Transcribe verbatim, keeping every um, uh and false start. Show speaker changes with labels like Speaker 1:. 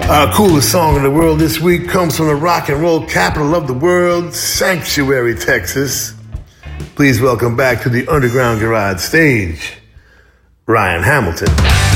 Speaker 1: Our coolest song in the world this week comes from the rock and roll capital of the world, Sanctuary, Texas. Please welcome back to the Underground Garage stage, Ryan Hamilton.